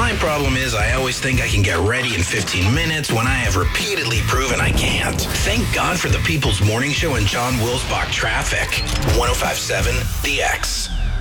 My problem is I always think I can get ready in 15 minutes when I have repeatedly proven I can't. Thank God for the People's Morning Show and John Wilsbach traffic. 105.7 The X.